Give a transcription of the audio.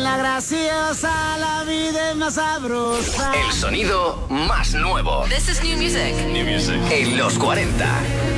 la graciosa, la vida es más sabrosa. El sonido más nuevo. This is new music. En los 40.